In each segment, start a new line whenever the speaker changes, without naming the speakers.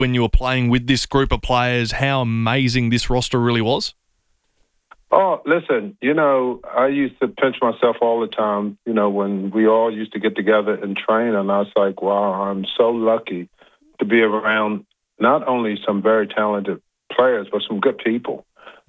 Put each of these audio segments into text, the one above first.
when you were playing with this group of players, how amazing this roster really was?
Oh, listen, I used to pinch myself all the time, when we all used to get together and train, and I was like, wow, I'm so lucky to be around not only some very talented players, but some good people,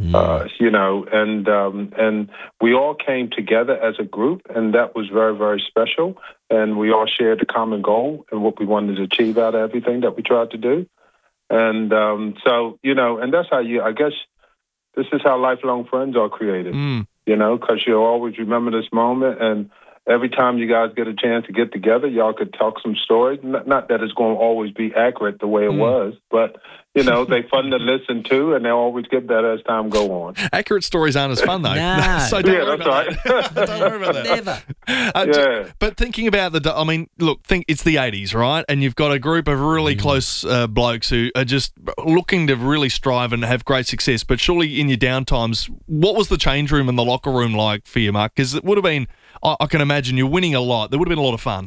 and we all came together as a group, and that was very, very special, and we all shared a common goal and what we wanted to achieve out of everything that we tried to do, and so, and that's how I guess, this is how lifelong friends are created, because you'll always remember this moment. And every time you guys get a chance to get together, y'all could talk some stories. Not that it's going to always be accurate the way it was, but, they're fun to listen to, and they'll always get better as time go on.
Accurate stories aren't as fun, though.
Nah.
So don't worry about that. Don't worry about that.
Never.
But thinking about think it's the 80s, right? And you've got a group of really close blokes who are just looking to really strive and have great success. But surely in your downtimes, what was the change room and the locker room like for you, Mark? Because it would have been, I can imagine you're winning a lot. There would have been a lot of fun.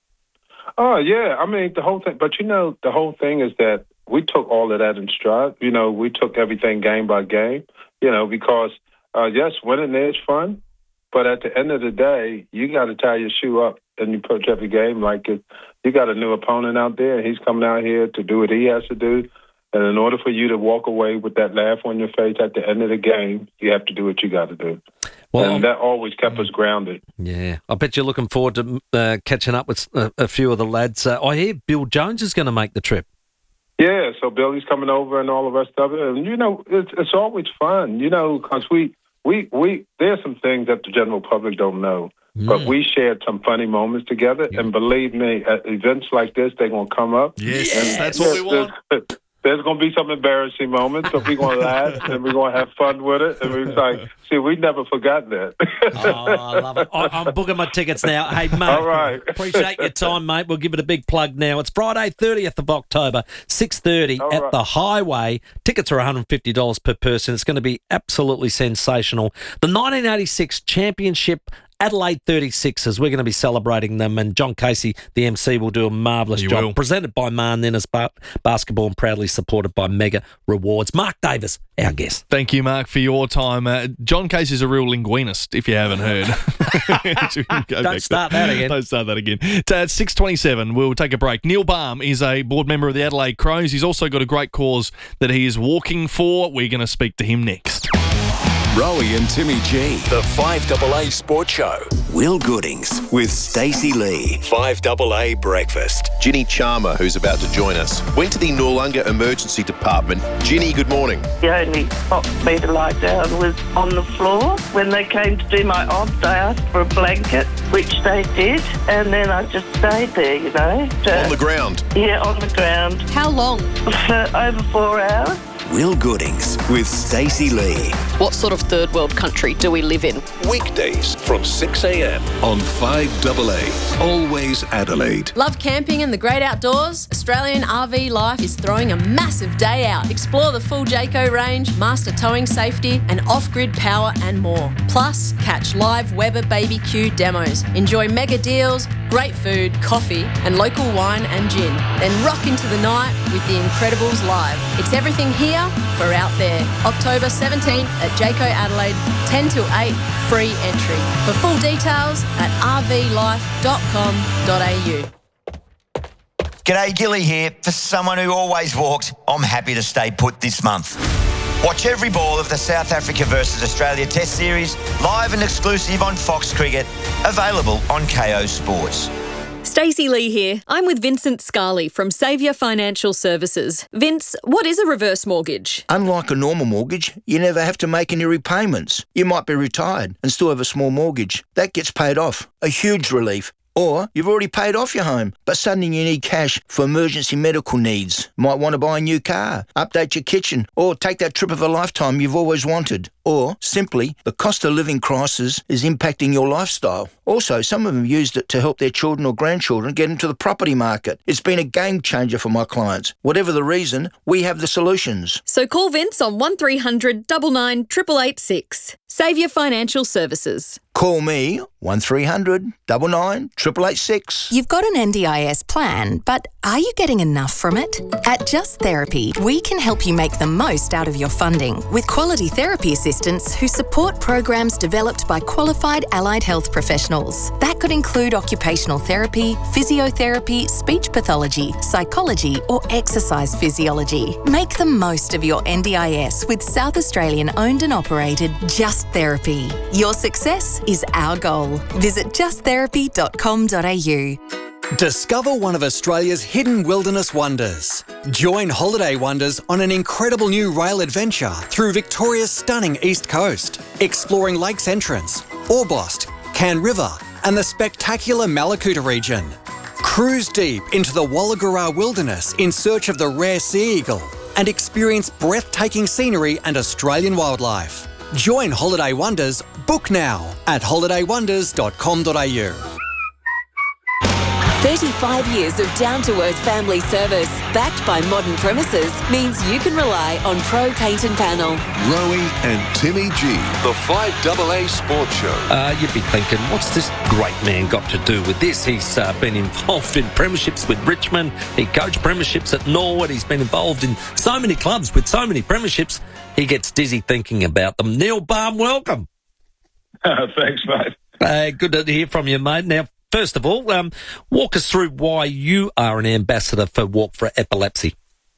Oh, yeah. I mean, the whole thing. But, the whole thing is that we took all of that in stride. We took everything game by game, because, yes, winning is fun. But at the end of the day, you got to tie your shoe up and you approach every game like you got a new opponent out there, and he's coming out here to do what he has to do. And in order for you to walk away with that laugh on your face at the end of the game, you have to do what you got to do. Well, and that always kept us grounded.
Yeah. I bet you're looking forward to catching up with a few of the lads. I hear Bill Jones is going to make the trip.
Yeah, so Billy's coming over and all the rest of it. And, it's always fun, because we there's some things that the general public don't know. But we shared some funny moments together. Yeah. And believe me, at events like this, they're going to come up.
Yes, and that's what we want.
There's going to be some embarrassing moments, but we're going to laugh and we're going to have fun with it. And we're like, see, we never forgot that.
I love it. I'm booking my tickets now. Hey, mate.
All right.
Appreciate your time, mate. We'll give it a big plug now. It's Friday, 30th of October, 6:30 at the Highway. Tickets are $150 per person. It's going to be absolutely sensational. The 1986 Championship Adelaide 36ers, we're going to be celebrating them, and John Casey, the MC, will do a marvellous job.
Will.
Presented by Marninus Basketball and proudly supported by Mega Rewards. Mark Davis, our guest.
Thank you, Mark, for your time. John Casey's a real linguinist, if you haven't heard.
Don't start that again.
Don't start that again. At 6:27, we'll take a break. Neil Baum is a board member of the Adelaide Crows. He's also got a great cause that he is walking for. We're going to speak to him next.
Rowie and Timmy G. The 5AA Sports Show. Will Goodings with Stacey Lee. 5AA Breakfast.
Ginny Charmer, who's about to join us, went to the Noarlunga Emergency Department. Ginny, good morning.
The only spot for me to lie down was on the floor. When they came to do my obs, I asked for a blanket, which they did, and then I just stayed there,
On the ground?
Yeah, on the ground.
How long?
For over 4 hours.
Will Goodings with Stacey Lee.
What sort of third world country do we live in?
Weekdays from 6 a.m. on 5AA. Always Adelaide.
Love camping and the great outdoors? Australian RV Life is throwing a massive day out. Explore the full Jayco range, master towing safety and off-grid power and more. Plus, catch live Weber BBQ demos. Enjoy mega deals, great food, coffee and local wine and gin. Then rock into the night with the Incredibles Live. It's everything here for out there. October 17th at Jayco Adelaide, 10 till 8, free entry. For full details at rvlife.com.au.
G'day, Gilly here. For someone who always walked, I'm happy to stay put this month. Watch every ball of the South Africa versus Australia Test Series, live and exclusive on Fox Cricket, available on KO Sports.
Stacey Lee here. I'm with Vincent Scarley from Saviour Financial Services. Vince, what is a reverse mortgage?
Unlike a normal mortgage, you never have to make any repayments. You might be retired and still have a small mortgage. That gets paid off. A huge relief. Or you've already paid off your home, but suddenly you need cash for emergency medical needs. Might want to buy a new car, update your kitchen, or take that trip of a lifetime you've always wanted. Or, simply, the cost of living crisis is impacting your lifestyle. Also, some of them used it to help their children or grandchildren get into the property market. It's been a game changer for my clients. Whatever the reason, we have the solutions.
So call Vince on 1300 99 886. Saviour Financial Services.
Call me 1300 99 886.
You've got an NDIS plan, but are you getting enough from it? At Just Therapy, we can help you make the most out of your funding with quality therapy assistants who support programs developed by qualified allied health professionals. That could include occupational therapy, physiotherapy, speech pathology, psychology, or exercise physiology. Make the most of your NDIS with South Australian owned and operated Just Therapy. Your success is our goal. Visit justtherapy.com.au.
Discover one of Australia's hidden wilderness wonders. Join Holiday Wonders on an incredible new rail adventure through Victoria's stunning east coast, exploring Lakes Entrance, Orbost, Can River, and the spectacular Malakuta region. Cruise deep into the Wollagura wilderness in search of the rare sea eagle and experience breathtaking scenery and Australian wildlife. Join Holiday Wonders. Book now at holidaywonders.com.au.
35 years of down-to-earth family service, backed by modern premises, means you can rely on Pro Paint and Panel.
Rowie and Timmy G, the 5AA Sports Show.
You'd be thinking, what's this great man got to do with this? He's been involved in premierships with Richmond. He coached premierships at Norwood. He's been involved in so many clubs with so many premierships. He gets dizzy thinking about them. Neil Balme, welcome.
Thanks, mate.
Good to hear from you, mate. Now, first of all, walk us through why you are an ambassador for Walk for Epilepsy.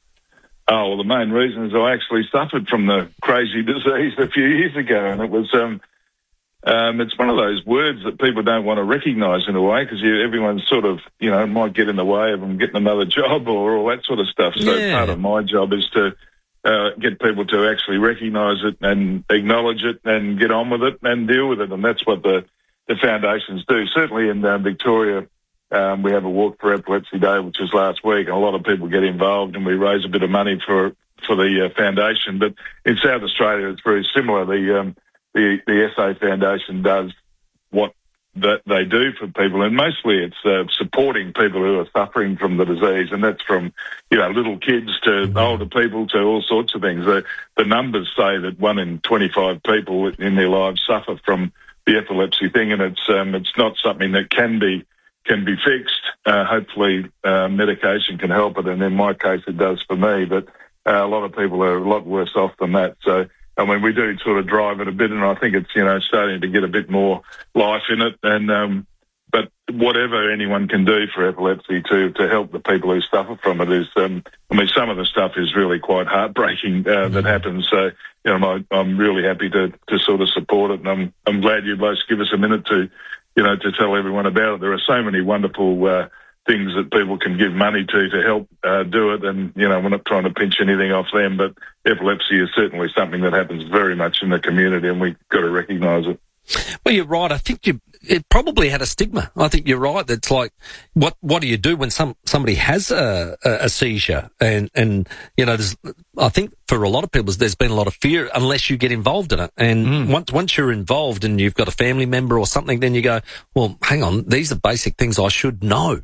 Oh, well, the main reason is I actually suffered from the crazy disease a few years ago, and it was it's one of those words that people don't want to recognise in a way, because everyone sort of, might get in the way of them getting another job or all that sort of stuff. So part of my job is to get people to actually recognise it and acknowledge it and get on with it and deal with it, and that's what the foundations do. Certainly in Victoria, we have a Walk for Epilepsy Day, which was last week, and a lot of people get involved, and we raise a bit of money for the foundation. But in South Australia, it's very similar. The SA Foundation does what that they do for people, and mostly it's supporting people who are suffering from the disease, and that's from little kids to older people to all sorts of things. The numbers say that 1 in 25 people in their lives suffer from the epilepsy thing, and it's not something that can be fixed. Hopefully, medication can help it, and in my case, it does for me. But a lot of people are a lot worse off than that. So, I mean, we do sort of drive it a bit, and I think it's starting to get a bit more life in it. And but whatever anyone can do for epilepsy to help the people who suffer from it is, some of the stuff is really quite heartbreaking that happens. So, I'm really happy to sort of support it, and I'm glad you both give us a minute to tell everyone about it. There are so many wonderful things that people can give money to help do it, and we're not trying to pinch anything off them, but epilepsy is certainly something that happens very much in the community, and we've got to recognise it.
Well, you're right. I think it probably had a stigma. I think you're right. It's like, what do you do when somebody has a seizure? And there's, I think for a lot of people, there's been a lot of fear unless you get involved in it. And once you're involved and you've got a family member or something, then you go, well, hang on, these are basic things I should know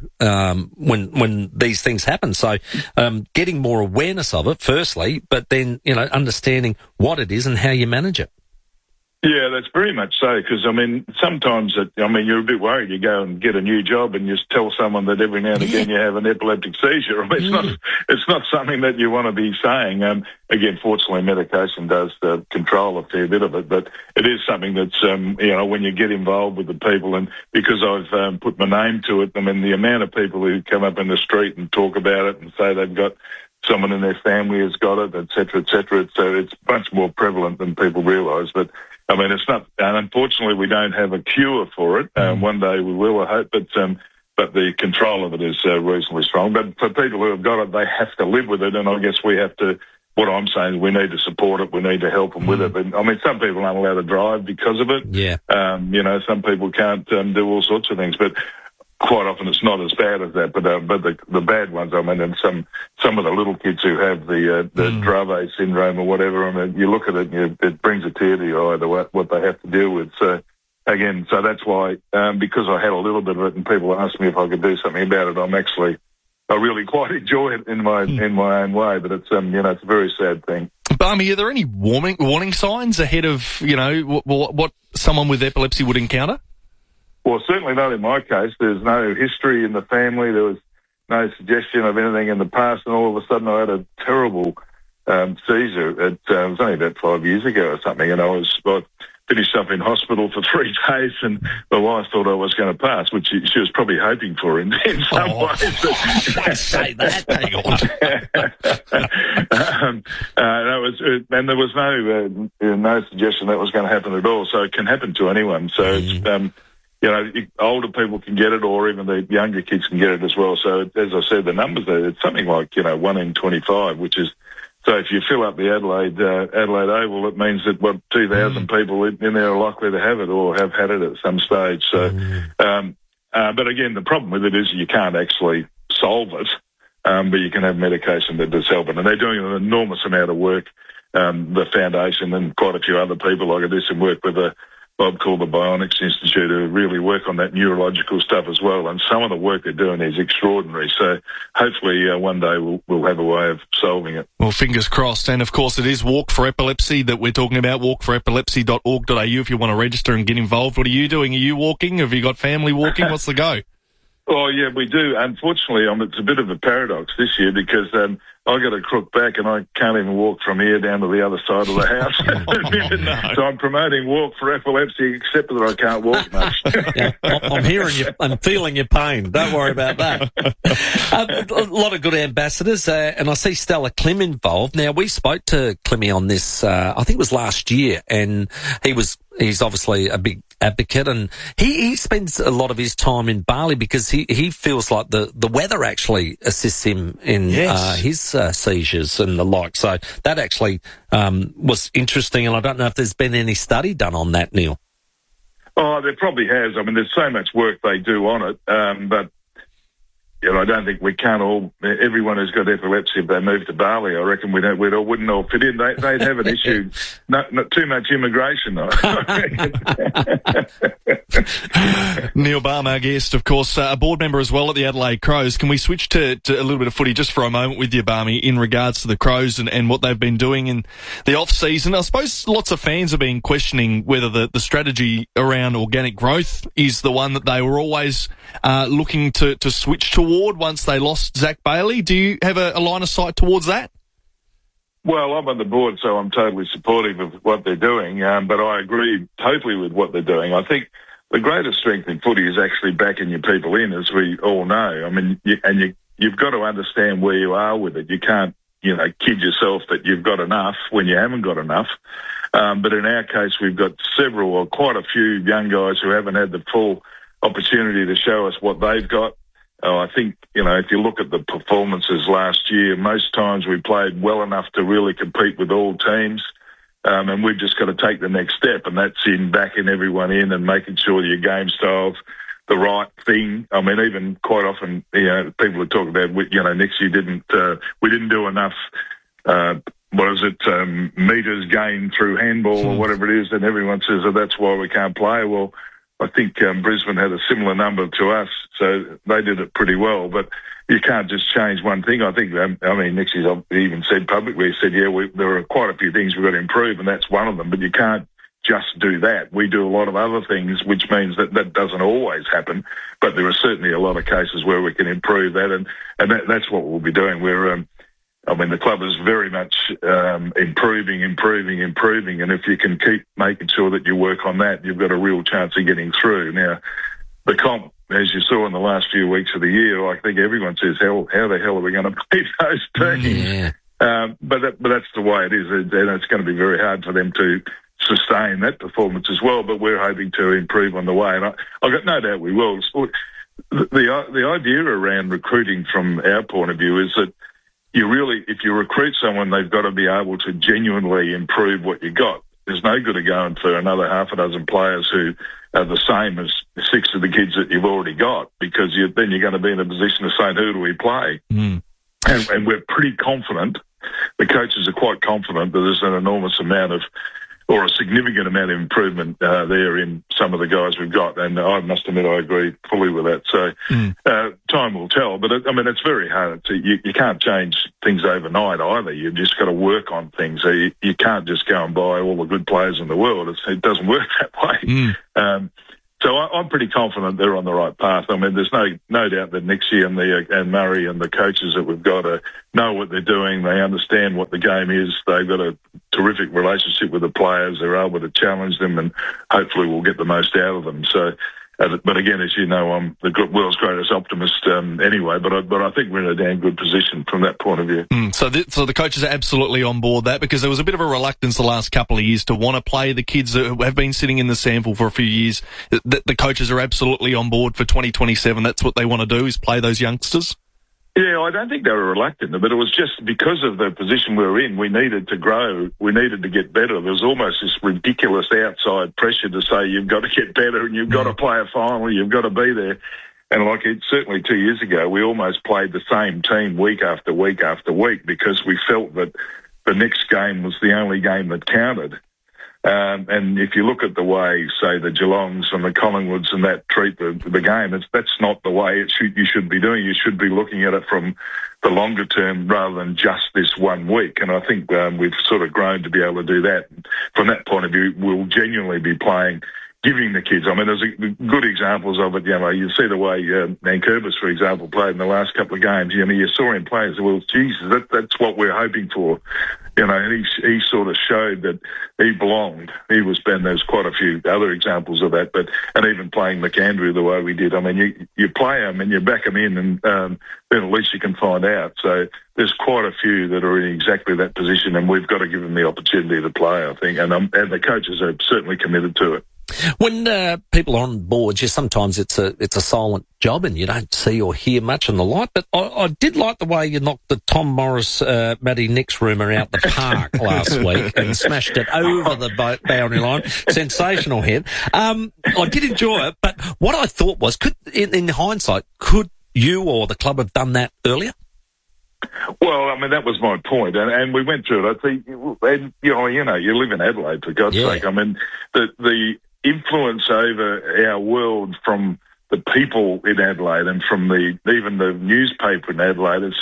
when these things happen. So getting more awareness of it, firstly, but then, understanding what it is and how you manage it.
Yeah, that's very much so, because, sometimes, you're a bit worried. You go and get a new job and you tell someone that every now and again you have an epileptic seizure. It's not something that you want to be saying. Again, fortunately, medication does control a fair bit of it, but it is something that's, when you get involved with the people, and because I've put my name to it, the amount of people who come up in the street and talk about it and say they've got someone in their family has got it, et cetera, et cetera. So it's much more prevalent than people realise. But it's not, and unfortunately we don't have a cure for it. One day we will, I hope, but the control of it is reasonably strong. But for people who have got it, they have to live with it, and I guess we have to, what I'm saying is we need to support it, we need to help them with it. But, some people aren't allowed to drive because of it.
Yeah.
Some people can't do all sorts of things, but quite often it's not as bad as that, but the bad ones, and some of the little kids who have the Dravet syndrome or whatever, you look at it and it brings a tear to your eye, what they have to deal with. So again, that's why, because I had a little bit of it and people asked me if I could do something about it, I really quite enjoy it in my own way, but it's it's a very sad thing.
Balme, are there any warning signs ahead of what someone with epilepsy would encounter?
Well, certainly not in my case. There's no history in the family. There was no suggestion of anything in the past, and all of a sudden I had a terrible seizure. It was only about 5 years ago or something, and I finished up in hospital for 3 days, and my wife thought I was going to pass, which she was probably hoping for in some ways.
Don't say that. Hang on.
And there was no suggestion that was going to happen at all. So it can happen to anyone. So it's, older people can get it, or even the younger kids can get it as well. So as I said, the numbers there, it's something like 1 in 25, which is. So if you fill up the Adelaide Oval, it means that 2,000 people in there are likely to have it or have had it at some stage. So, but again, the problem with it is you can't actually solve it, but you can have medication that does help it. And they're doing an enormous amount of work. The foundation and quite a few other people, like I do some work with Bob called the Bionics Institute, who really work on that neurological stuff as well. And some of the work they're doing is extraordinary. So hopefully one day we'll have a way of solving it.
Well, fingers crossed. And, of course, it is Walk for Epilepsy that we're talking about, walkforepilepsy.org.au if you want to register and get involved. What are you doing? Are you walking? Have you got family walking? What's the go?
Oh, yeah, we do. Unfortunately, it's a bit of a paradox this year because I got a crook back and I can't even walk from here down to the other side of the house. So I'm promoting Walk for Epilepsy, except that I can't walk much.
I'm hearing you. I'm feeling your pain. Don't worry about that. A lot of good ambassadors, and I see Stella Klim involved. Now, we spoke to Klimmy on this, I think it was last year, and he's obviously a big advocate, and he spends a lot of his time in Bali because he feels like the weather actually assists him in his seizures and the like. So that actually was interesting, and I don't know if there's been any study done on that, Neil.
Oh, there probably has. I mean, there's so much work they do on it, but I don't think we can all. Everyone who's got epilepsy, if they move to Bali, I reckon we wouldn't all fit in. They'd have an issue. Not too much immigration, though.
Neil Balme, our guest, of course, a board member as well at the Adelaide Crows. Can we switch to a little bit of footy just for a moment with you, Balme, in regards to the Crows and what they've been doing in the off-season? I suppose lots of fans have been questioning whether the strategy around organic growth is the one that they were always looking to switch towards once they lost Zach Bailey. Do you have a line of sight towards that?
Well, I'm on the board, so I'm totally supportive of what they're doing, but I agree totally with what they're doing. I think the greatest strength in footy is actually backing your people in, as we all know. I mean, you've got to understand where you are with it. You can't, kid yourself that you've got enough when you haven't got enough. But in our case, we've got quite a few young guys who haven't had the full opportunity to show us what they've got. I think, if you look at the performances last year, most times we played well enough to really compete with all teams, and we've just got to take the next step, and that's in backing everyone in and making sure your game style's the right thing. I mean, even quite often, people are talking about, next year we didn't do enough, meters gained through handball or whatever it is, and everyone says that's why we can't play. Well, I think Brisbane had a similar number to us, so they did it pretty well. But you can't just change one thing. I think, Nixie's even said publicly, there are quite a few things we've got to improve, and that's one of them. But you can't just do that. We do a lot of other things, which means that doesn't always happen. But there are certainly a lot of cases where we can improve that, and that's what we'll be doing. The club is very much improving, and if you can keep making sure that you work on that, you've got a real chance of getting through. Now, the comp, as you saw in the last few weeks of the year, I think everyone says, how the hell are we going to beat those teams?
Yeah.
But that's the way it is, and it's going to be very hard for them to sustain that performance as well, but we're hoping to improve on the way, and I've got no doubt we will. The idea around recruiting from our point of view is that if you recruit someone, they've got to be able to genuinely improve what you got. There's no good of going for another half a dozen players who are the same as 6 of the kids that you've already got, because then you're going to be in a position of saying, who do we play? And we're pretty confident, the coaches are quite confident that there's an enormous amount of, or a significant amount of improvement there in some of the guys we've got. And I must admit, I agree fully with that. So time will tell. But, it's very hard. You can't change things overnight either. You've just got to work on things. So you can't just go and buy all the good players in the world. It doesn't work that way. So I'm pretty confident they're on the right path. I mean, there's no doubt that Nixie and Murray and the coaches that we've got know what they're doing. They understand what the game is. They've got a terrific relationship with the players. They're able to challenge them, and hopefully we'll get the most out of them. So, but again, as you know, I'm the world's greatest optimist anyway. But I think we're in a damn good position from that point of view.
So the coaches are absolutely on board that, because there was a bit of a reluctance the last couple of years to want to play the kids that have been sitting in the sample for a few years. The coaches are absolutely on board for 2027. That's what they want to do, is play those youngsters.
Yeah, I don't think they were reluctant, but it was just because of the position we were in. We needed to grow. We needed to get better. There was almost this ridiculous outside pressure to say you've got to get better and you've got to play a final, you've got to be there. And like certainly 2 years ago, we almost played the same team week after week after week because we felt that the next game was the only game that counted. And if you look at the way, say, the Geelongs and the Collingwoods and that treat the game, that's not the way you should be doing. You should be looking at it from the longer term rather than just this 1 week. And I think we've sort of grown to be able to do that. From that point of view, we'll genuinely be playing, giving the kids. I mean, there's good examples of it. You know, you see the way Nankervis, for example, played in the last couple of games. You know, you saw him play and said, well, Jesus, that's what we're hoping for. You know, and he sort of showed that he belonged. There's quite a few other examples of that, and even playing McAndrew the way we did. I mean, you play them and you back them in, and then at least you can find out. So there's quite a few that are in exactly that position, and we've got to give them the opportunity to play, I think. And the coaches are certainly committed to it.
When people are on board, sometimes it's a silent job and you don't see or hear much and the like. But I did like the way you knocked the Tom Morris, Matty Nix rumour out the park last week and smashed it over the boundary line. Sensational hit. I did enjoy it, but what I thought was, in hindsight, could you or the club have done that earlier?
Well, I mean, that was my point, and we went through it. I think, and, you know, you live in Adelaide, for God's sake. I mean, the influence over our world from the people in Adelaide and from even the newspaper in Adelaide. It's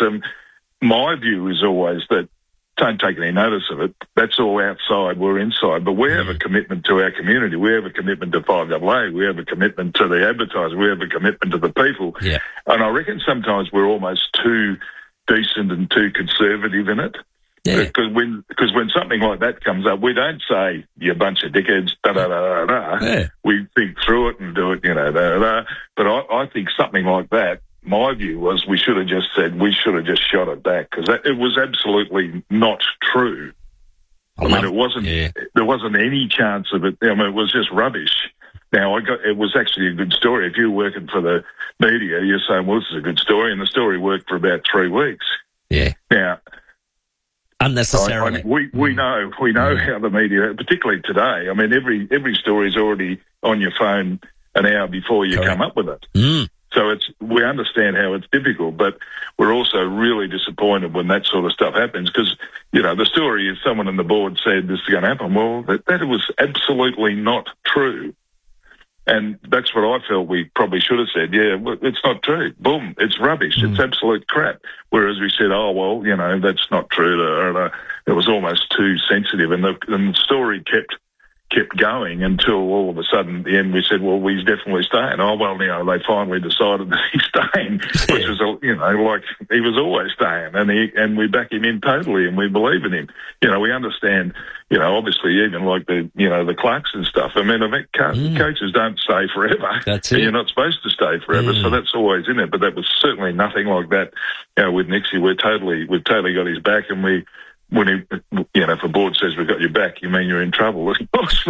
my view is always that don't take any notice of it. That's all outside. We're inside. But we have a commitment to our community. We have a commitment to 5AA. We have a commitment to the advertisers. We have a commitment to the people. Yeah. And I reckon sometimes we're almost too decent and too conservative in it. Yeah. Because when something like that comes up, we don't say, you bunch of dickheads, da-da-da-da-da. Yeah. We think through it and do it, you know, da-da-da. But I think something like that, my view was we should have just shot it back, because it was absolutely not true. I mean, there wasn't any chance of it. I mean, it was just rubbish. Now, it was actually a good story. If you're working for the media, you're saying, well, this is a good story, and the story worked for about 3 weeks.
Yeah.
Now,
unnecessarily.
We know how the media, particularly today. I mean, every story is already on your phone an hour before you come up with it.
Mm.
So we understand how it's difficult, but we're also really disappointed when that sort of stuff happens, because, you know, the story is someone on the board said this is going to happen. Well, that was absolutely not true. And that's what I felt we probably should have said. Yeah, well, it's not true. Boom, it's rubbish. It's absolute crap. Whereas we said, oh, well, you know, that's not true. It was almost too sensitive. And the story kept going until all of a sudden at the end we said, well, he's definitely staying. Oh, well, you know, they finally decided that he's staying, which was, you know, like he was always staying. And we back him in totally, and we believe in him. You know, we understand, you know, obviously even like the Clarkson stuff. I mean, coaches don't stay forever.
That's it.
You're not supposed to stay forever, so that's always in it. But that was certainly nothing like that. You know, with Nixie, we've totally got his back, and when if a board says we've got your back, you mean you're in trouble, of course.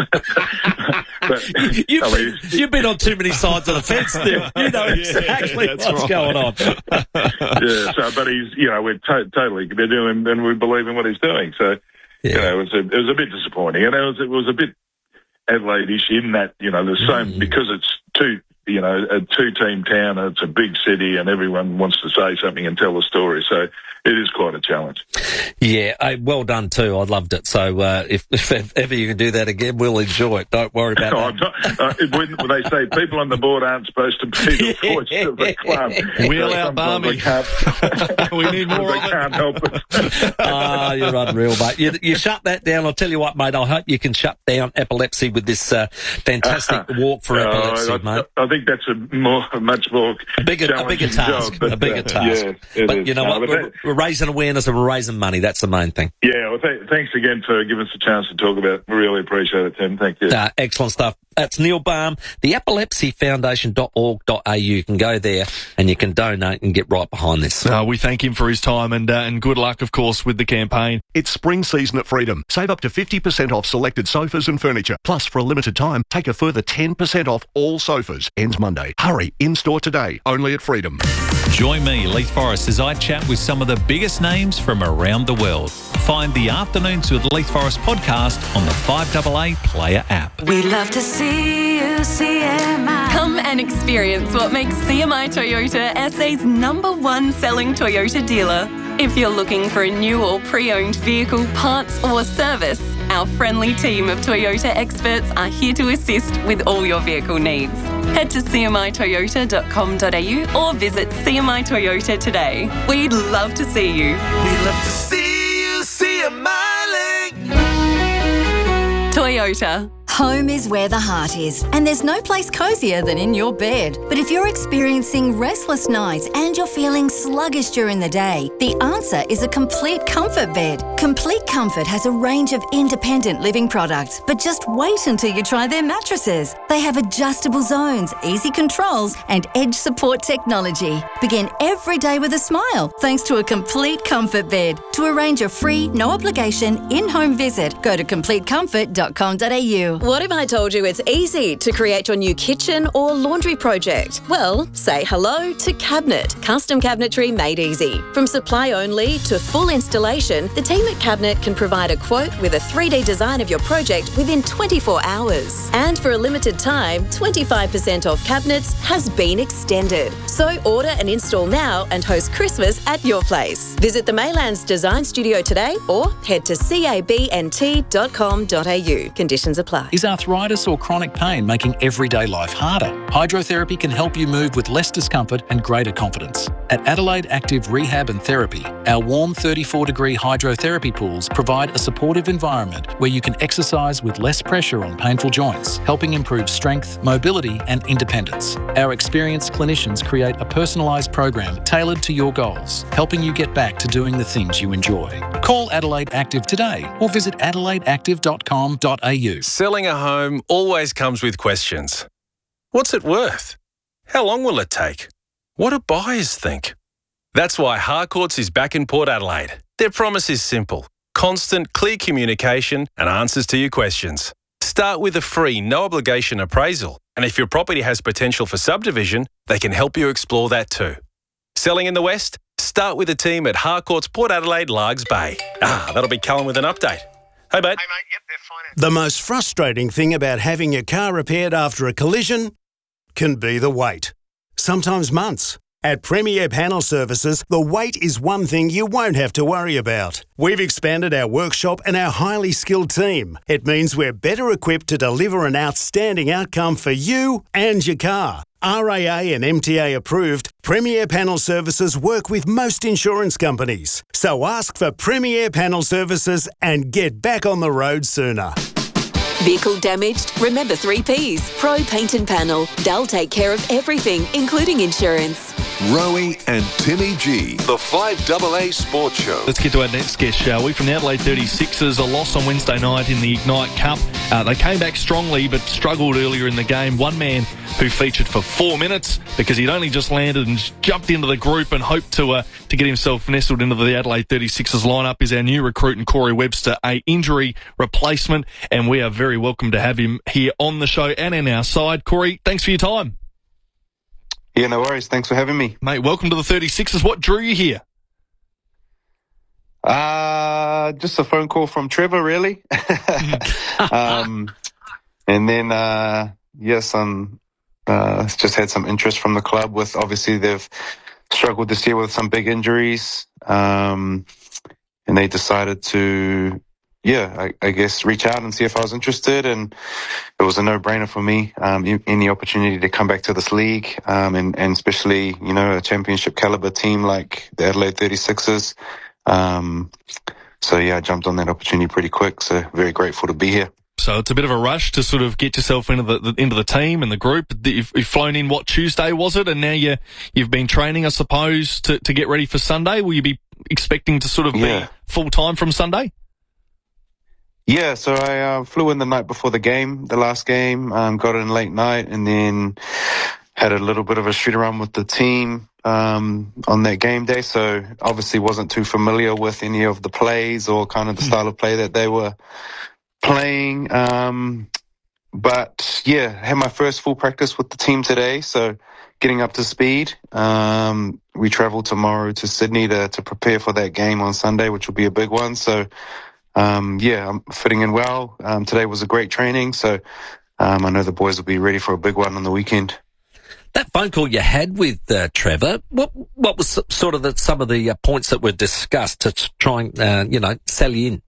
You've been on too many sides of the fence, Steve. You know exactly what's going on.
But he's, you know, we're totally committed to him, and we believe in what he's doing. So, you know, it was a bit disappointing, and it was a bit Adelaide-ish in that, you know, there's so because it's a two-team town, and it's a big city, and everyone wants to say something and tell a story. So it is quite a challenge.
Yeah, well done too. I loved it. So if ever you can do that again, we'll enjoy it. Don't worry about that.
When they say people on the board aren't supposed to be the voice of the club.
Wheel out, Barmy. We need more of it.
Can't help it.
You're unreal, mate. You shut that down. I'll tell you what, mate, I hope you can shut down epilepsy with this fantastic walk for epilepsy, mate.
I think that's a much more
bigger task.
Job,
a bigger task.
Yeah,
but you know what? We're raising awareness and we're raising money. That's the main thing.
Yeah, well, thanks again for giving us a chance to talk about it. We really appreciate it, Tim. Thank you.
Excellent stuff. That's Neil Balme, the epilepsyfoundation.org.au. You can go there and you can donate and get right behind this.
We thank him for his time and good luck, of course, with the campaign.
It's spring season at Freedom. Save up to 50% off selected sofas and furniture. Plus, for a limited time, take a further 10% off all sofas. Ends Monday. Hurry, in-store today, only at Freedom.
Join me, Leith Forrest, as I chat with some of the biggest names from around the world. Find the Afternoons with Leith Forrest podcast on the 5AA Player app.
We'd love to see you, CMI. Come and experience what makes CMI Toyota SA's #1 selling Toyota dealer. If you're looking for a new or pre-owned vehicle, parts or service, our friendly team of Toyota experts are here to assist with all your vehicle needs. Head to cmitoyota.com.au or visit CMI Toyota today. We'd love to see you.
We'd love to see you, CMI Link.
Toyota.
Home is where the heart is, and there's no place cozier than in your bed. But if you're experiencing restless nights and you're feeling sluggish during the day, the answer is a Complete Comfort bed. Complete Comfort has a range of independent living products, but just wait until you try their mattresses. They have adjustable zones, easy controls, and edge support technology. Begin every day with a smile thanks to a Complete Comfort bed. To arrange a free, no obligation, in-home visit, go to completecomfort.com.au.
What if I told you it's easy to create your new kitchen or laundry project? Well, say hello to Cabinet. Custom cabinetry made easy. From supply only to full installation, the team at Cabinet can provide a quote with a 3D design of your project within 24 hours. And for a limited time, 25% off cabinets has been extended. So order and install now and host Christmas at your place. Visit the Maylands Design Studio today or head to cabnt.com.au. Conditions apply.
Is arthritis or chronic pain making everyday life harder? Hydrotherapy can help you move with less discomfort and greater confidence. At Adelaide Active Rehab and Therapy, our warm 34-degree hydrotherapy pools provide a supportive environment where you can exercise with less pressure on painful joints, helping improve strength, mobility and independence. Our experienced clinicians create a personalised program tailored to your goals, helping you get back to doing the things you enjoy. Call Adelaide Active today or visit adelaideactive.com.au.
Selling a home always comes with questions. What's it worth? How long will it take? What do buyers think? That's why Harcourts is back in Port Adelaide. Their promise is simple: constant, clear communication and answers to your questions. Start with a free, no-obligation appraisal, and if your property has potential for subdivision, they can help you explore that too. Selling in the West? Start with the team at Harcourts Port Adelaide Largs Bay. That'll be Callum with an update. Hey, mate.
The most frustrating thing about having your car repaired after a collision can be the wait. Sometimes months. At Premier Panel Services, the wait is one thing you won't have to worry about. We've expanded our workshop and our highly skilled team. It means we're better equipped to deliver an outstanding outcome for you and your car. RAA and MTA approved, Premier Panel Services work with most insurance companies. So ask for Premier Panel Services and get back on the road sooner.
Vehicle damaged? Remember 3 Ps. Pro Paint and Panel. They'll take care of everything, including insurance.
Rowie and Timmy G, the 5AA Sports Show.
Let's get to our next guest, shall we? From the Adelaide 36ers, a loss on Wednesday night in the Ignite Cup. They came back strongly but struggled earlier in the game. One man who featured for 4 minutes because he'd only just landed and jumped into the group and hoped to get himself nestled into the Adelaide 36ers lineup is our new recruit in Corey Webster, a injury replacement, and we are very welcome to have him here on the show and in our side. Corey, thanks for your time.
Yeah, no worries. Thanks for having me.
Mate, welcome to the 36ers. What drew you here?
Just a phone call from Trevor, really. And then, some just had some interest from the club. With obviously they've struggled this year with some big injuries, and they decided to, I guess reach out and see if I was interested, and it was a no-brainer for me. Any opportunity to come back to this league, and especially a championship caliber team like the Adelaide 36ers. So I jumped on that opportunity pretty quick. So very grateful to be here.
So it's a bit of a rush to sort of get yourself into the team and the group. You've flown in, Tuesday was it? And now you've been training, I suppose, to get ready for Sunday. Will you be expecting to sort of be full-time from Sunday?
Yeah, so I flew in the night before the last game, got in late night, and then had a little bit of a shoot-around with the team on that game day. So obviously wasn't too familiar with any of the plays or kind of the style of play that they were playing, but had my first full practice with the team today, so getting up to speed. We travel tomorrow to Sydney to prepare for that game on Sunday, which will be a big one. So I'm fitting in well. Today was a great training, so I know the boys will be ready for a big one on the weekend.
That phone call you had with Trevor, what was sort of some of the points that were discussed to try and sell you in?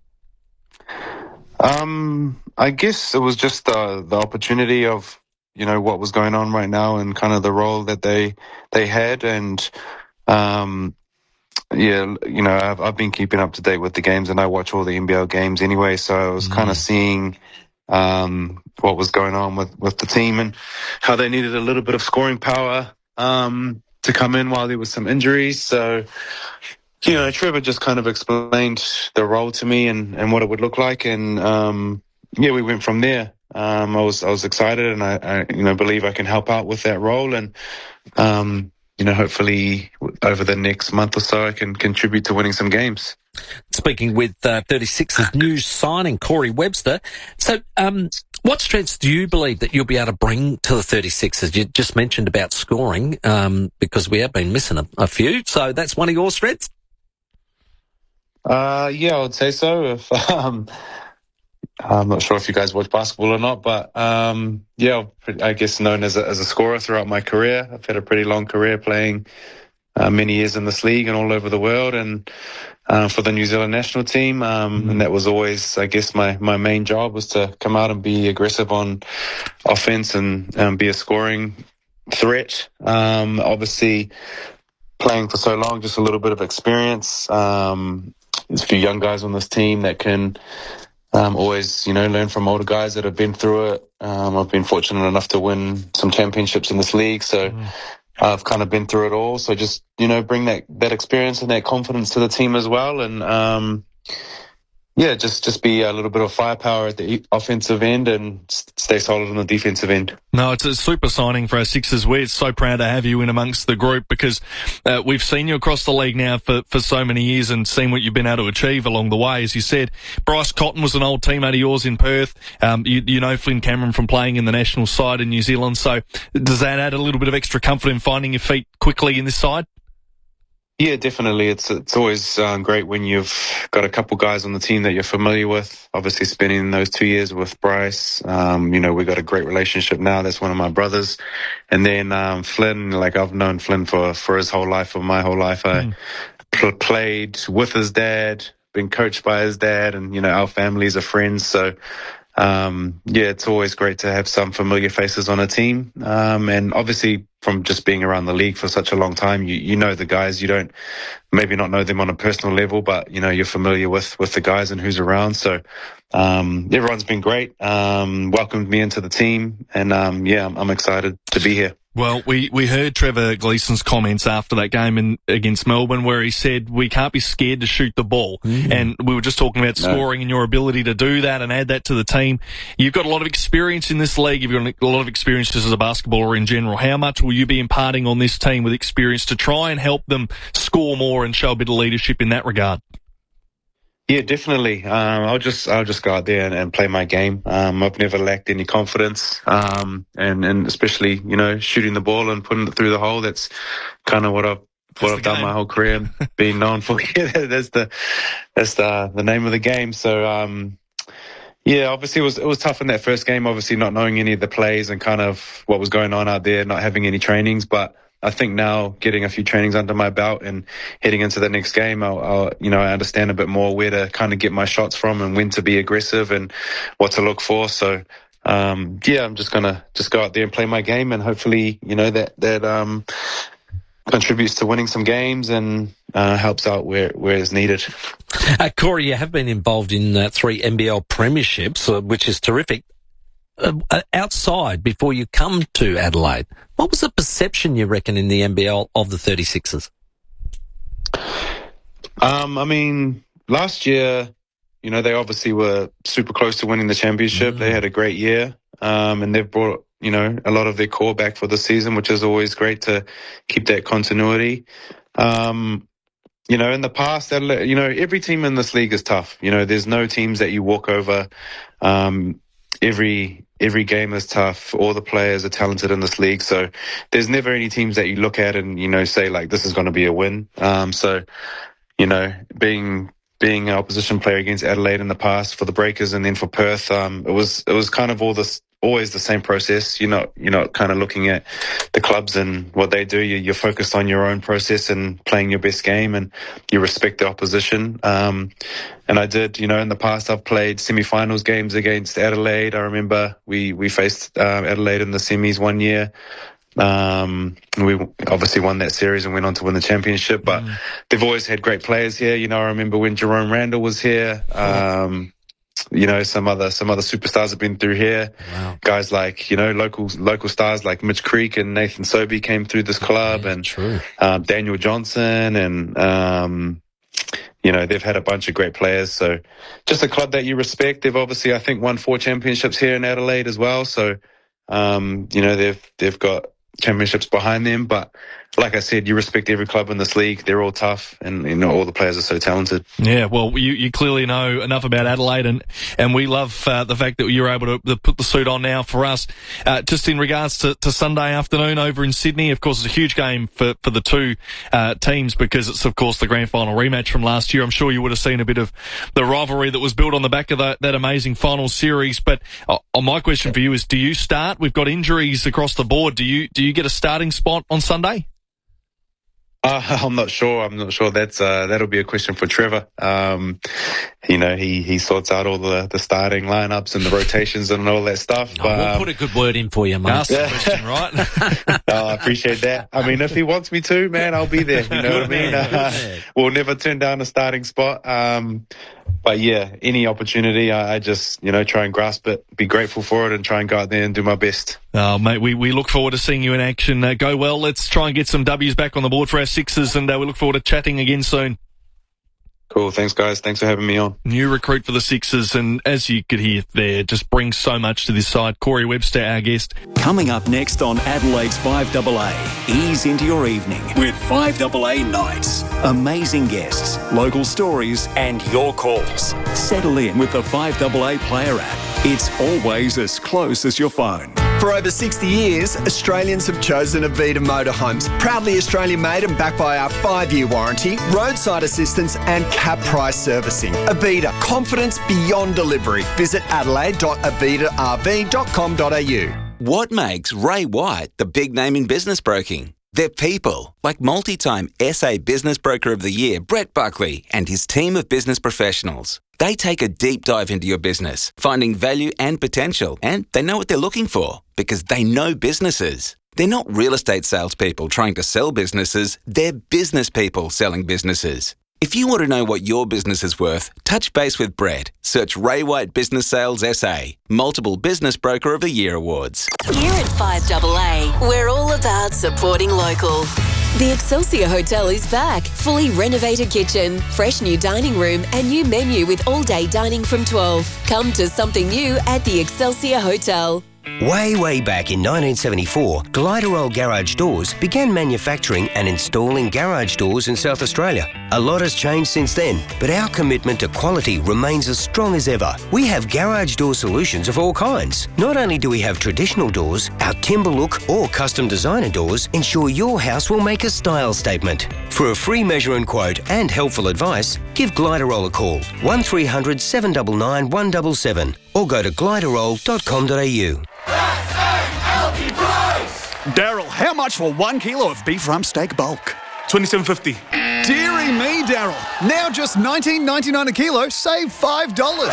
I guess it was just the opportunity of, what was going on right now and kind of the role that they had. And, I've been keeping up to date with the games, and I watch all the NBL games anyway. So I was kind of seeing, what was going on with the team and how they needed a little bit of scoring power, to come in while there was some injuries. So, Trevor just kind of explained the role to me and what it would look like, and we went from there. I was excited, and I believe I can help out with that role, and hopefully over the next month or so I can contribute to winning some games.
Speaking with 36's new signing, Corey Webster. So, what strengths do you believe that you'll be able to bring to the 36ers? You just mentioned about scoring, because we have been missing a few. So that's one of your strengths?
I would say so. If I'm not sure if you guys watch basketball or not, but I guess known as a scorer throughout my career. I've had a pretty long career playing many years in this league and all over the world, and for the New Zealand national team. And that was always, I guess, my main job was to come out and be aggressive on offense and be a scoring threat. Obviously, playing for so long, just a little bit of experience. There's a few young guys on this team that can always, learn from older guys that have been through it. I've been fortunate enough to win some championships in this league, so I've kind of been through it all. So just, bring that experience and that confidence to the team as well. And, just be a little bit of firepower at the offensive end and stay solid on the defensive end.
No, it's a super signing for our Sixers. We're so proud to have you in amongst the group, because we've seen you across the league now for so many years and seen what you've been able to achieve along the way. As you said, Bryce Cotton was an old teammate of yours in Perth. You know Flynn Cameron from playing in the national side in New Zealand. So does that add a little bit of extra comfort in finding your feet quickly in this side?
Yeah, definitely. It's always great when you've got a couple guys on the team that you're familiar with. Obviously, spending those 2 years with Bryce, we've got a great relationship now. That's one of my brothers. And then Flynn, I've known Flynn for his whole life, for my whole life. I played with his dad, been coached by his dad, and, our families are friends. So, it's always great to have some familiar faces on a team. And obviously, from just being around the league for such a long time, you know the guys. You don't maybe not know them on a personal level, but you're familiar with the guys and who's around. So everyone's been great, welcomed me into the team, and I'm excited to be here.
Well, we heard Trevor Gleeson's comments after that game against Melbourne, where he said we can't be scared to shoot the ball. And we were just talking about scoring and your ability to do that and add that to the team. You've got a lot of experience in this league. You've got a lot of experience just as a basketballer in general. How much will you be imparting on this team with experience to try and help them score more and show a bit of leadership in that regard?
Yeah, definitely. I'll just go out there and play my game. I've never lacked any confidence, and especially shooting the ball and putting it through the hole. That's kind of what I've done my whole career, being known for. Yeah, that's the name of the game. So Yeah, obviously it was tough in that first game, obviously not knowing any of the plays and kind of what was going on out there, not having any trainings. But I think now getting a few trainings under my belt and heading into the next game, I understand a bit more where to kind of get my shots from and when to be aggressive and what to look for. So, I'm just going to go out there and play my game, and hopefully, that contributes to winning some games and helps out where it's needed.
Corey, you have been involved in 3 NBL premierships, which is terrific. Outside, before you come to Adelaide, what was the perception, you reckon, in the NBL of the 36ers?
Last year, they obviously were super close to winning the championship. They had a great year, and they've brought a lot of their core back for the season, which is always great to keep that continuity. In the past, every team in this league is tough. There's no teams that you walk over. Every game is tough. All the players are talented in this league. So there's never any teams that you look at and, say like, this is going to be a win. Being an opposition player against Adelaide in the past for the Breakers and then for Perth, it was kind of always the same process. You're not kind of looking at the clubs and what they do. You're focused on your own process and playing your best game, and you respect the opposition. And I did, in the past, I've played semi-finals games against Adelaide. I remember we faced Adelaide in the semis one year. We obviously won that series and went on to win the championship, but they've always had great players here. I remember when Jerome Randall was here. Some other superstars have been through here. Wow. Guys like, local stars like Mitch Creek and Nathan Sobey came through this club, and Daniel Johnson, and they've had a bunch of great players. So just a club that you respect. They've obviously, I think, won 4 championships here in Adelaide as well. So, they've got championships behind them, but like I said, you respect every club in this league. They're all tough, and all the players are so talented.
Yeah, well, you clearly know enough about Adelaide, and we love the fact that you're able to put the suit on now for us. Just in regards to Sunday afternoon over in Sydney, of course, it's a huge game for the two teams, because it's, of course, the grand final rematch from last year. I'm sure you would have seen a bit of the rivalry that was built on the back of that amazing final series. But my question for you is, do you start? We've got injuries across the board. Do you get a starting spot on Sunday?
I'm not sure. That'll be a question for Trevor. He sorts out all the starting lineups and the rotations and all that stuff.
We'll put a good word in for you, mate.
That's the question, right?
I appreciate that. If he wants me to, man, I'll be there. You know what I mean? We'll never turn down a starting spot. But yeah, any opportunity, I just, try and grasp it, be grateful for it, and try and go out there and do my best.
Oh, mate, we look forward to seeing you in action. Go well. Let's try and get some W's back on the board for our Sixers, and we look forward to chatting again soon.
Cool. Thanks, guys. Thanks for having me on.
New recruit for the Sixers, and as you could hear there, just brings so much to this side. Corey Webster, our guest.
Coming up next on Adelaide's 5AA, ease into your evening with 5AA Nights. Amazing guests, local stories, and your calls. Settle in with the 5AA Player app. It's always as close as your phone.
For over 60 years, Australians have chosen Avita Motorhomes. Proudly Australian made and backed by our 5-year warranty, roadside assistance and cap price servicing. Avita, confidence beyond delivery. Visit adelaide.avitarv.com.au.
What makes Ray White the big name in business broking? They're people like multi-time SA Business Broker of the Year, Brett Buckley, and his team of business professionals. They take a deep dive into your business, finding value and potential, and they know what they're looking for because they know businesses. They're not real estate salespeople trying to sell businesses, they're business people selling businesses. If you want to know what your business is worth, touch base with Brett. Search Ray White Business Sales SA. Multiple Business Broker of the Year awards.
Here at 5AA, we're all about supporting local. The Excelsior Hotel is back. Fully renovated kitchen, fresh new dining room and new menu with all-day dining from 12. Come to something new at the Excelsior Hotel.
Way back in 1974, Gliderol Garage Doors began manufacturing and installing garage doors in South Australia. A lot has changed since then, but our commitment to quality remains as strong as ever. We have garage door solutions of all kinds. Not only do we have traditional doors, our timber look or custom designer doors ensure your house will make a style statement. For a free measure and quote and helpful advice, give Gliderol a call, 1300 799 177, or go to gliderol.com.au.
Daryl, how much for 1 kilo of beef rump steak bulk?
$27.50.
Deary me, Daryl. Now just $19.99 a kilo, save $5.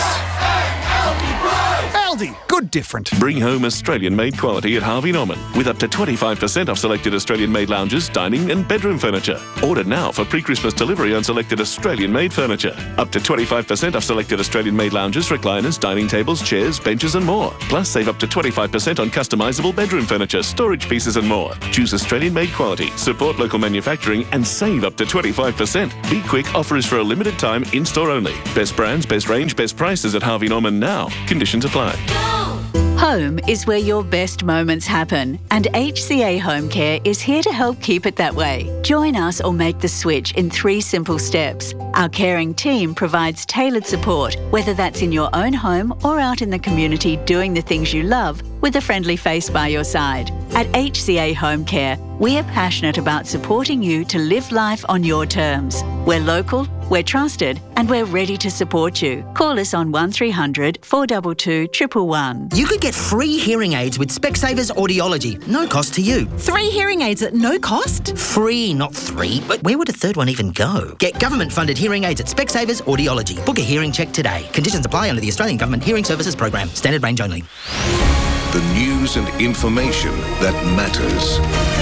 Aldi, good different.
Bring home Australian-made quality at Harvey Norman with up to 25% off selected Australian-made lounges, dining and bedroom furniture. Order now for pre-Christmas delivery on selected Australian-made furniture. Up to 25% off selected Australian-made lounges, recliners, dining tables, chairs, benches and more. Plus save up to 25% on customisable bedroom furniture, storage pieces and more. Choose Australian-made quality, support local manufacturing and save up to 25%. Be quick, offer is for a limited time, in-store only. Best brands, best range, best prices at Harvey Norman now. Conditions apply.
Home is where your best moments happen, and HCA Home Care is here to help keep it that way. Join us or make the switch in 3 simple steps. Our caring team provides tailored support, whether that's in your own home or out in the community doing the things you love with a friendly face by your side. At HCA Home Care, we are passionate about supporting you to live life on your terms. We're local, we're trusted, and we're ready to support you. Call us on 1300 422 111.
You could get free hearing aids with Specsavers Audiology. No cost to you.
3 hearing aids at no cost?
Free, not 3. But where would a third one even go? Get government-funded hearing aids at Specsavers Audiology. Book a hearing check today. Conditions apply under the Australian Government Hearing Services Program. Standard range only.
The news and information that matters.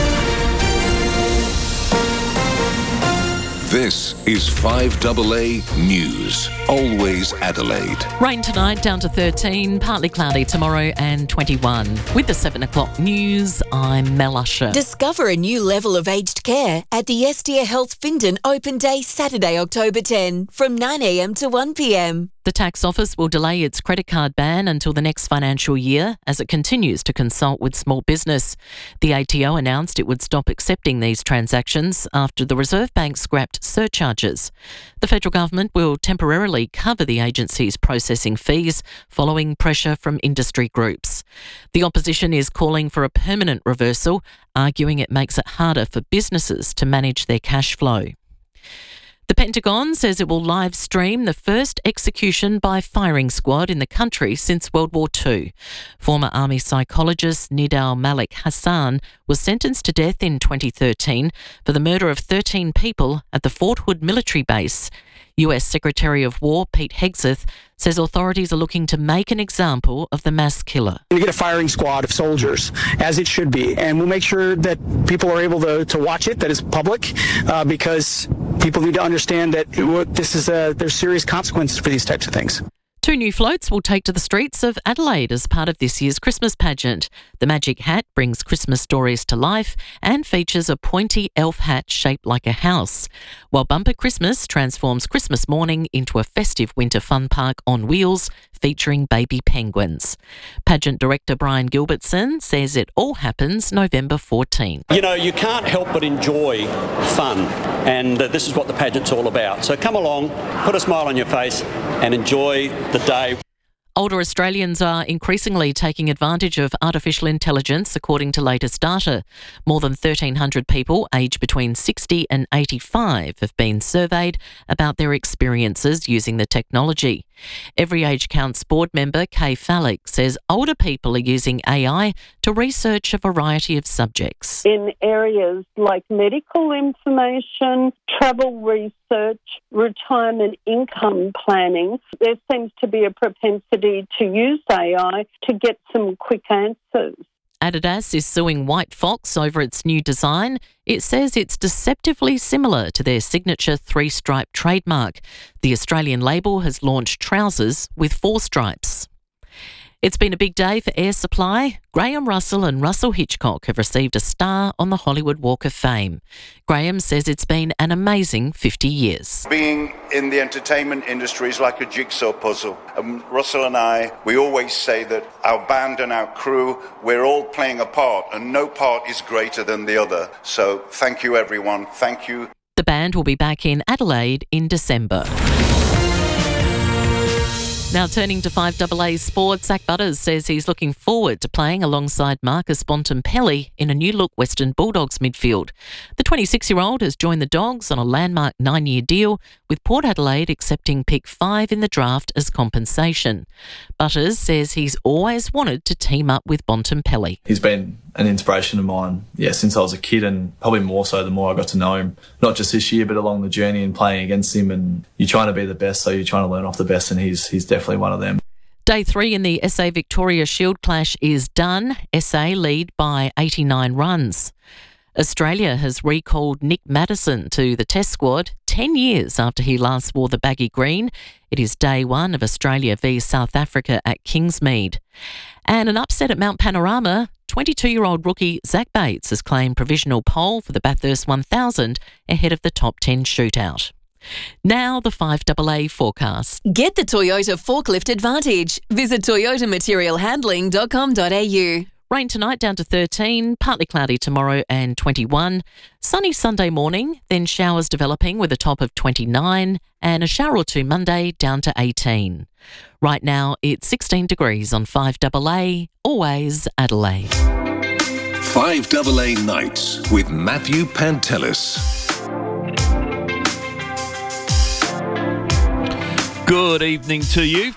This is 5AA News. Always Adelaide.
Rain tonight, down to 13, partly cloudy tomorrow and 21. With the 7 o'clock news, I'm Mel Usher.
Discover a new level of aged care at the Estia Health Findon Open Day Saturday, October 10 from 9am to 1pm.
The tax office will delay its credit card ban until the next financial year as it continues to consult with small business. The ATO announced it would stop accepting these transactions after the Reserve Bank scrapped surcharges. The federal government will temporarily cover the agency's processing fees following pressure from industry groups. The opposition is calling for a permanent reversal, arguing it makes it harder for businesses to manage their cash flow. The Pentagon says it will live stream the first execution by firing squad in the country since World War II. Former Army psychologist Nidal Malik Hassan was sentenced to death in 2013 for the murder of 13 people at the Fort Hood military base. US Secretary of War Pete Hegseth says authorities are looking to make an example of the mass killer.
We get a firing squad of soldiers, as it should be, and we'll make sure that people are able to watch it, that is public, because people need to understand that there's serious consequences for these types of things.
2 new floats will take to the streets of Adelaide as part of this year's Christmas pageant. The Magic Hat brings Christmas stories to life and features a pointy elf hat shaped like a house, while Bumper Christmas transforms Christmas morning into a festive winter fun park on wheels featuring baby penguins. Pageant director Brian Gilbertson says it all happens November 14.
You know, you can't help but enjoy fun, and this is what the pageant's all about. So come along, put a smile on your face and enjoy the day.
Older Australians are increasingly taking advantage of artificial intelligence, according to latest data. More than 1,300 people aged between 60 and 85 have been surveyed about their experiences using the technology. Every Age Counts board member Kay Fallick says older people are using AI to research a variety of subjects.
In areas like medical information, travel research, retirement income planning, there seems to be a propensity to use AI to get some quick answers.
Adidas is suing White Fox over its new design. It says it's deceptively similar to their signature 3-stripe trademark. The Australian label has launched trousers with 4 stripes. It's been a big day for Air Supply. Graham Russell and Russell Hitchcock have received a star on the Hollywood Walk of Fame. Graham says it's been an amazing 50 years.
Being in the entertainment industry is like a jigsaw puzzle. Russell and I, we always say that our band and our crew, we're all playing a part, and no part is greater than the other. So thank you, everyone. Thank you.
The band will be back in Adelaide in December. Now turning to 5AA Sports, Zach Butters says he's looking forward to playing alongside Marcus Bontempelli in a new-look Western Bulldogs midfield. The 26-year-old has joined the Dogs on a landmark 9-year deal, with Port Adelaide accepting pick 5 in the draft as compensation. Butters says he's always wanted to team up with Bontempelli.
He's been an inspiration of mine, since I was a kid, and probably more so the more I got to know him, not just this year, but along the journey and playing against him. And you're trying to be the best, so you're trying to learn off the best, and he's definitely one of them.
Day 3 in the SA Victoria Shield clash is done. SA lead by 89 runs. Australia has recalled Nick Maddison to the Test squad 10 years after he last wore the baggy green. It is day 1 of Australia v South Africa at Kingsmead. And an upset at Mount Panorama. 22-year-old rookie Zach Bates has claimed provisional pole for the Bathurst 1000 ahead of the top 10 shootout. Now the 5AA forecast.
Get the Toyota Forklift Advantage. Visit toyotamaterialhandling.com.au.
Rain tonight down to 13, partly cloudy tomorrow and 21. Sunny Sunday morning, then showers developing with a top of 29 and a shower or two Monday down to 18. Right now it's 16 degrees on 5AA, always Adelaide.
5AA Nights with Matthew Pantelis.
Good evening to you.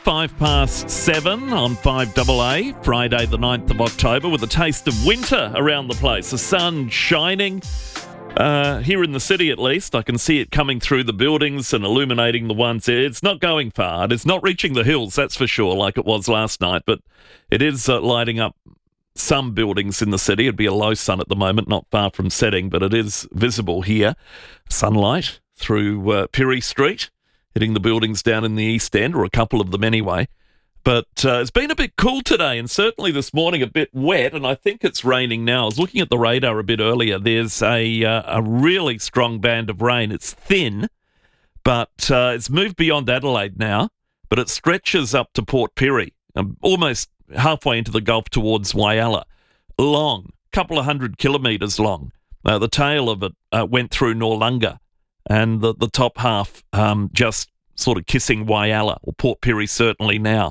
7:05 on 5AA, Friday the 9th of October, with a taste of winter around the place. The sun shining, here in the city at least. I can see it coming through the buildings and illuminating the ones. It's not going far. It's not reaching the hills, that's for sure, like it was last night, but it is lighting up some buildings in the city. It'd be a low sun at the moment, not far from setting, but it is visible here. Sunlight through Pirrie Street, hitting the buildings down in the East End, or a couple of them anyway. But it's been a bit cool today, and certainly this morning a bit wet, and I think it's raining now. I was looking at the radar a bit earlier. There's a really strong band of rain. It's thin, but it's moved beyond Adelaide now, but it stretches up to Port Pirie, almost halfway into the Gulf towards Whyalla. Long, couple of 100 kilometres long. The tail of it went through Noarlunga, and the top half just sort of kissing Whyalla, or Port Pirie certainly now.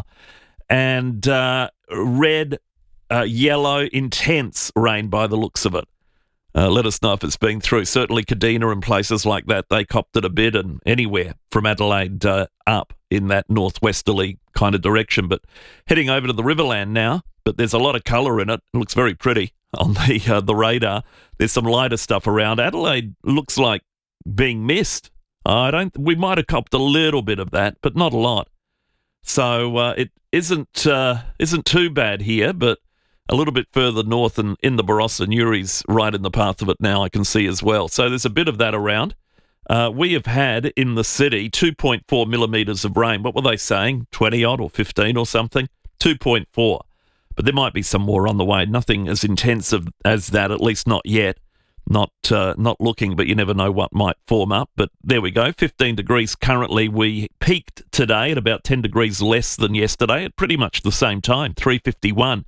And red, yellow, intense rain by the looks of it. Let us know if it's been through. Certainly Kadina and places like that, they copped it a bit, and anywhere from Adelaide up in that northwesterly kind of direction. But heading over to the Riverland now, but there's a lot of colour in it. It looks very pretty on the radar. There's some lighter stuff around. Adelaide looks like being missed. We might have copped a little bit of that, but not a lot. So it isn't too bad here, but a little bit further north and in the Barossa, Nuri's right in the path of it now, I can see as well. So there's a bit of that around. We have had in the city 2.4 millimetres of rain. What were they saying? 20 odd or 15 or something? 2.4. But there might be some more on the way. Nothing as intensive as that, at least not yet. Not looking, but you never know what might form up. But there we go, 15 degrees currently. We peaked today at about 10 degrees less than yesterday at pretty much the same time, 351.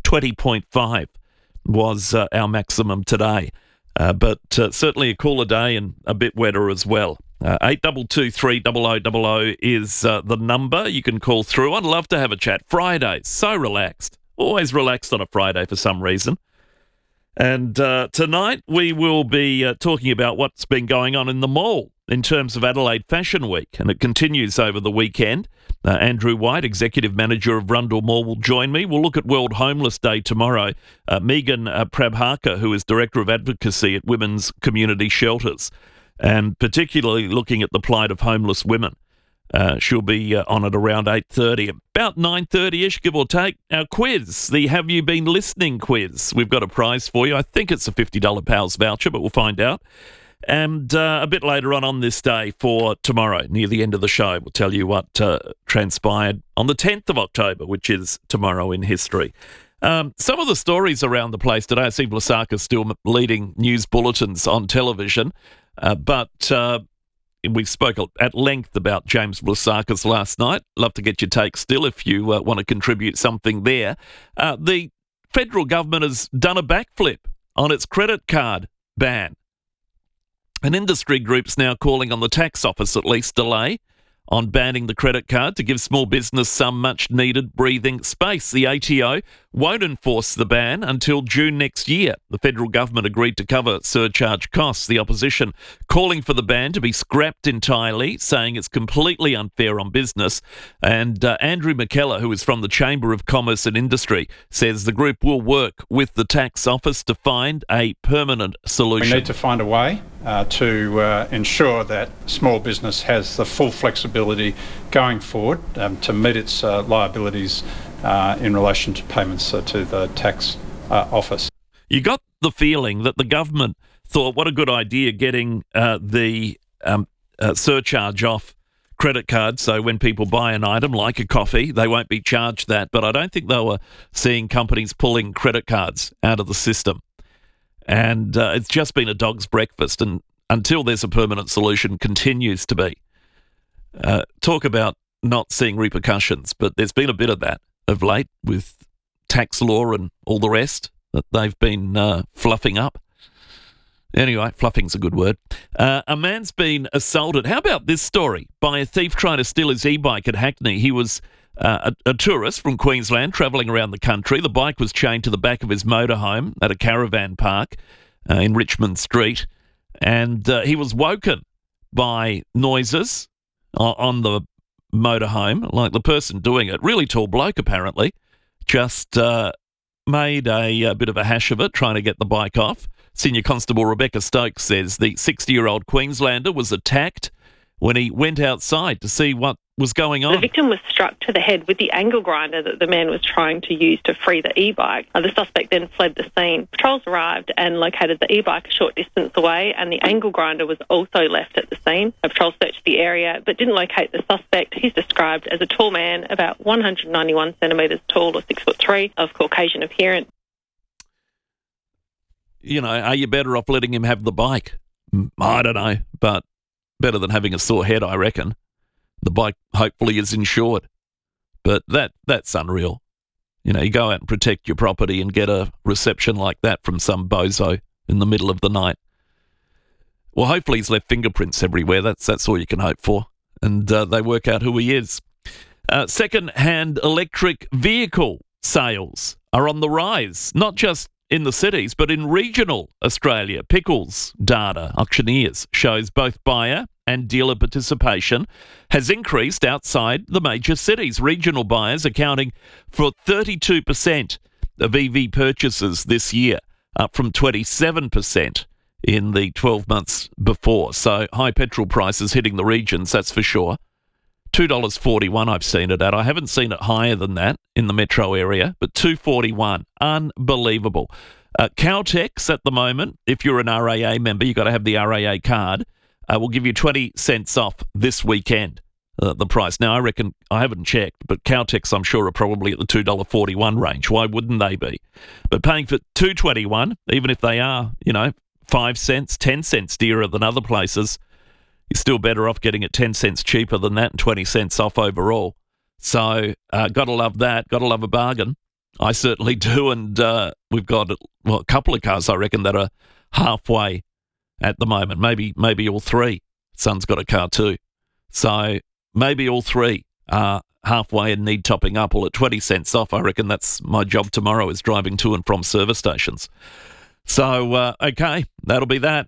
20.5 was our maximum today. But certainly a cooler day and a bit wetter as well. 8223 30000 is the number. You can call through. I'd love to have a chat. Fridays, so relaxed. Always relaxed on a Friday for some reason. And tonight we will be talking about what's been going on in the mall in terms of Adelaide Fashion Week, and it continues over the weekend. Andrew White, Executive Manager of Rundle Mall, will join me. We'll look at World Homeless Day tomorrow. Megan Prabhakar, who is Director of Advocacy at Women's Community Shelters, and particularly looking at the plight of homeless women. She'll be on at around 8:30. About 9:30-ish, give or take, our quiz, the Have You Been Listening quiz. We've got a prize for you. I think it's a $50 Pals voucher, but we'll find out. And a bit later on this day for tomorrow, near the end of the show, we'll tell you what transpired on the 10th of October, which is tomorrow in history. Some of the stories around the place today, I see Blasaka's still leading news bulletins on television, but we spoke at length about James Blasaka's last night. Love to get your take still if you want to contribute something there. The federal government has done a backflip on its credit card ban. An industry group's now calling on the tax office at least delay on banning the credit card to give small business some much-needed breathing space. The ATO won't enforce the ban until June next year. The federal government agreed to cover surcharge costs. The opposition calling for the ban to be scrapped entirely, saying it's completely unfair on business. And Andrew McKellar, who is from the Chamber of Commerce and Industry, says the group will work with the tax office to find a permanent solution.
We need to find a way to ensure that small business has the full flexibility going forward to meet its liabilities in relation to payments to the tax office.
You got the feeling that the government thought, what a good idea getting the surcharge off credit cards, so when people buy an item like a coffee, they won't be charged that. But I don't think they were seeing companies pulling credit cards out of the system. And it's just been a dog's breakfast, and until there's a permanent solution, continues to be. Talk about not seeing repercussions, but there's been a bit of that of late with tax law and all the rest that they've been fluffing up. Anyway, fluffing's a good word. A man's been assaulted. How about this story? By a thief trying to steal his e-bike at Hackney. He was a tourist from Queensland travelling around the country. The bike was chained to the back of his motorhome at a caravan park in Richmond Street. And he was woken by noises on the motorhome, like the person doing it, really tall bloke apparently, just made a bit of a hash of it, trying to get the bike off. Senior Constable Rebecca Stokes says the 60-year-old Queenslander was attacked when he went outside to see what was going on.
The victim was struck to the head with the angle grinder that the man was trying to use to free the e-bike. The suspect then fled the scene. Patrols arrived and located the e-bike a short distance away, and the angle grinder was also left at the scene. Patrols searched the area but didn't locate the suspect. He's described as a tall man, about 191 centimetres tall or 6'3", of Caucasian appearance.
You know, are you better off letting him have the bike? I don't know, but better than having a sore head, I reckon. The bike hopefully is insured. But that's unreal. You know, you go out and protect your property and get a reception like that from some bozo in the middle of the night. Well, hopefully he's left fingerprints everywhere. That's all you can hope for. And they work out who he is. Second-hand electric vehicle sales are on the rise, not just in the cities, but in regional Australia. Pickles data, auctioneers, shows both buyer and dealer participation has increased outside the major cities. Regional buyers accounting for 32% of EV purchases this year, up from 27% in the 12 months before. So high petrol prices hitting the regions, that's for sure. $2.41 I've seen it at. I haven't seen it higher than that in the metro area, but $2.41, unbelievable. Caltex at the moment, if you're an RAA member, you've got to have the RAA card, will give you 20 cents off this weekend, the price. Now, I reckon, I haven't checked, but Caltex, I'm sure, are probably at the $2.41 range. Why wouldn't they be? But paying for $2.21, even if they are, 5 cents, 10 cents dearer than other places, you're still better off getting it 10 cents cheaper than that and 20 cents off overall. So, got to love that. Got to love a bargain. I certainly do. And we've got, a couple of cars, I reckon, that are halfway at the moment. Maybe all three. Son's got a car too. So, maybe all three are halfway and need topping up. Well, at 20 cents off, I reckon that's my job tomorrow, is driving to and from service stations. So, okay, that'll be that.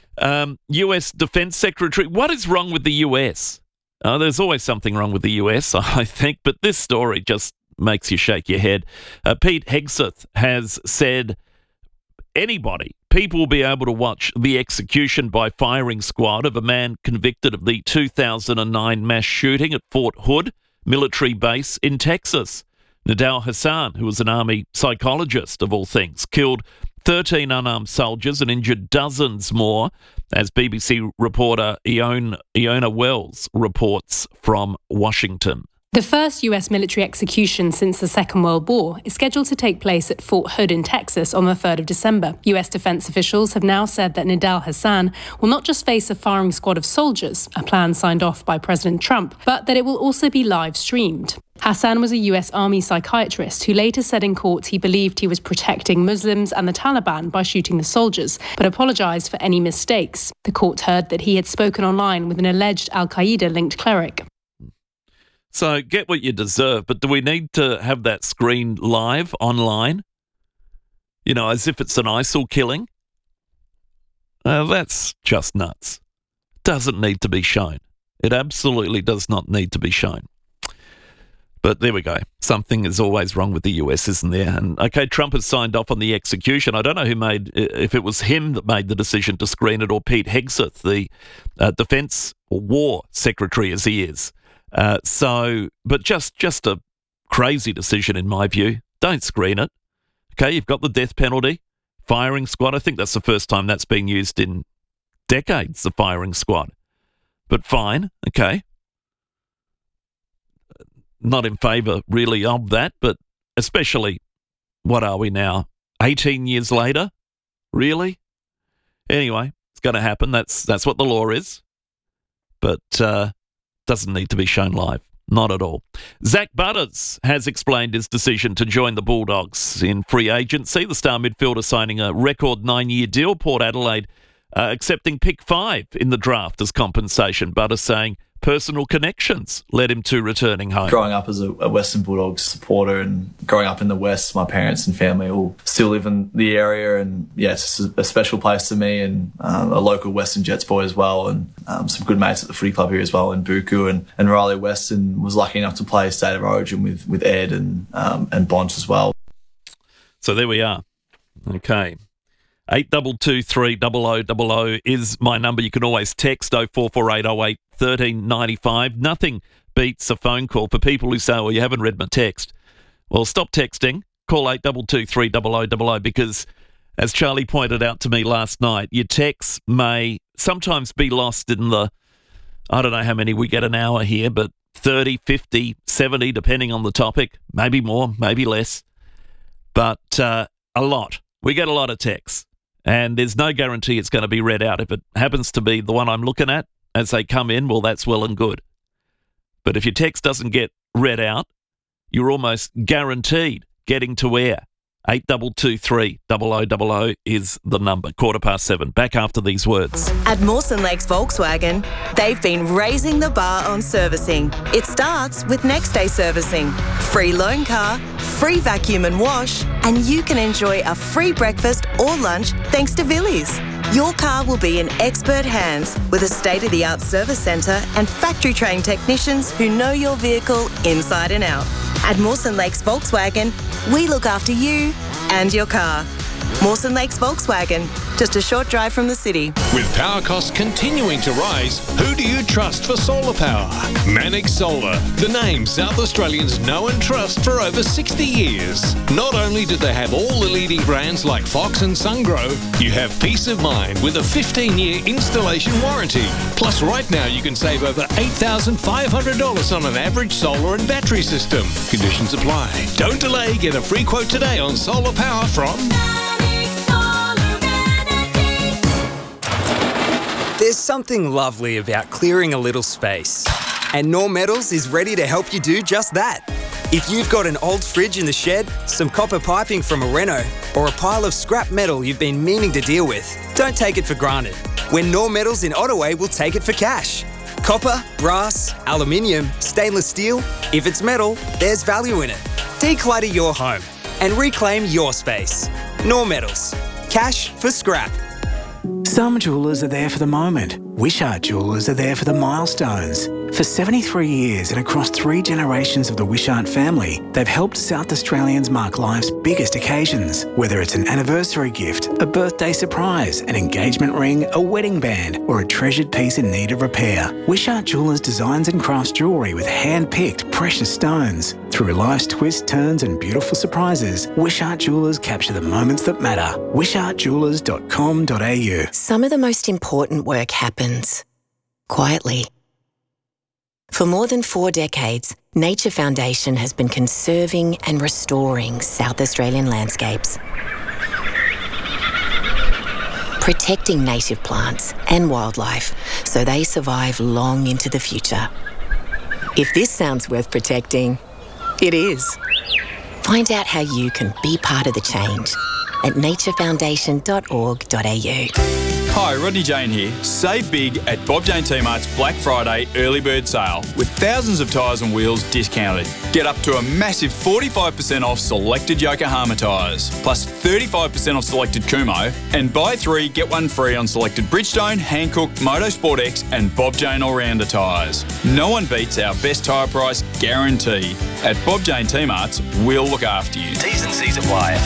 US Defense Secretary, what is wrong with the US? There's always something wrong with the US, I think, but this story just makes you shake your head. Pete Hegseth has said people will be able to watch the execution by firing squad of a man convicted of the 2009 mass shooting at Fort Hood military base in Texas. Nidal Hasan, who was an army psychologist of all things, killed 13 unarmed soldiers and injured dozens more, as BBC reporter Iona Wells reports from Washington.
The first US military execution since the Second World War is scheduled to take place at Fort Hood in Texas on the 3rd of December. US defense officials have now said that Nidal Hasan will not just face a firing squad of soldiers, a plan signed off by President Trump, but that it will also be live streamed. Hasan was a US Army psychiatrist who later said in court he believed he was protecting Muslims and the Taliban by shooting the soldiers, but apologised for any mistakes. The court heard that he had spoken online with an alleged al-Qaeda-linked cleric.
So get what you deserve, but do we need to have that screened live online? You know, as if it's an ISIL killing? That's just nuts. Doesn't need to be shown. It absolutely does not need to be shown. But there we go. Something is always wrong with the US, isn't there? And okay, Trump has signed off on the execution. I don't know if it was him that made the decision to screen it or Pete Hegseth, the defence or war secretary as he is. But just a crazy decision in my view. Don't screen it. Okay, you've got the death penalty, firing squad. I think that's the first time that's been used in decades, the firing squad. But fine, okay. Not in favour really of that, but especially, what are we now, 18 years later? Really? Anyway, it's going to happen. That's what the law is. But doesn't need to be shown live. Not at all. Zach Butters has explained his decision to join the Bulldogs in free agency. The star midfielder signing a record 9-year deal. Port Adelaide accepting pick 5 in the draft as compensation. Butters saying personal connections led him to returning home.
Growing up as a Western Bulldogs supporter and growing up in the West, my parents and family all still live in the area, and yeah, it's just a special place to me, and a local Western Jets boy as well, and some good mates at the footy club here as well in Buku and Riley Western. Was lucky enough to play State of Origin with Ed and Bont as well. So
there we are. Okay. 8223 0000 is my number. You can always text 044808 1395. Nothing beats a phone call for people who say, well, you haven't read my text. Well, stop texting. Call 8223 0000 because, as Charlie pointed out to me last night, your texts may sometimes be lost in the, I don't know how many we get an hour here, but 30, 50, 70, depending on the topic. Maybe more, maybe less. But a lot. We get a lot of texts. And there's no guarantee it's going to be read out. If it happens to be the one I'm looking at as they come in, well, that's well and good. But if your text doesn't get read out, you're almost guaranteed getting to air. 8223 0000 is the number. 7:15. Back after these words.
At Mawson Lakes Volkswagen, they've been raising the bar on servicing. It starts with next day servicing, free loan car, free vacuum and wash, and you can enjoy a free breakfast or lunch thanks to Villies. Your car will be in expert hands with a state-of-the-art service centre and factory-trained technicians who know your vehicle inside and out. At Mawson Lakes Volkswagen, we look after you and your car. Mawson Lakes Volkswagen, just a short drive from the city.
With power costs continuing to rise, who do you trust for solar power? Manix Solar, the name South Australians know and trust for over 60 years. Not only do they have all the leading brands like Fox and SunGrow, you have peace of mind with a 15-year installation warranty. Plus, right now you can save over $8,500 on an average solar and battery system. Conditions apply. Don't delay. Get a free quote today on solar power from...
There's something lovely about clearing a little space. And Norm Metals is ready to help you do just that. If you've got an old fridge in the shed, some copper piping from a reno, or a pile of scrap metal you've been meaning to deal with, don't take it for granted. When Norm Metals in Ottaway will take it for cash. Copper, brass, aluminium, stainless steel, if it's metal, there's value in it. Declutter your home and reclaim your space. Norm Metals. Cash for scrap.
Some jewellers are there for the moment. Wishart Jewellers are there for the milestones. For 73 years and across 3 generations of the Wishart family, they've helped South Australians mark life's biggest occasions, whether it's an anniversary gift, a birthday surprise, an engagement ring, a wedding band, or a treasured piece in need of repair. Wishart Jewellers designs and crafts jewellery with hand-picked precious stones. Through life's twists, turns and beautiful surprises, Wishart Jewellers capture the moments that matter. wishartjewellers.com.au.
Some of the most important work happens quietly. For more than 4 decades, Nature Foundation has been conserving and restoring South Australian landscapes, protecting native plants and wildlife so they survive long into the future. If this sounds worth protecting, it is. Find out how you can be part of the change at naturefoundation.org.au.
Hi, Rodney Jane here. Save big at Bob Jane T-Mart's Black Friday early bird sale with thousands of tyres and wheels discounted. Get up to a massive 45% off selected Yokohama tyres, plus 35% off selected Kumho, and buy 3, get 1 free on selected Bridgestone, Hankook, Motorsport X and Bob Jane All-Rounder tyres. No one beats our best tyre price guarantee. At Bob Jane T-Mart's, we'll look after you.
T's and C's apply.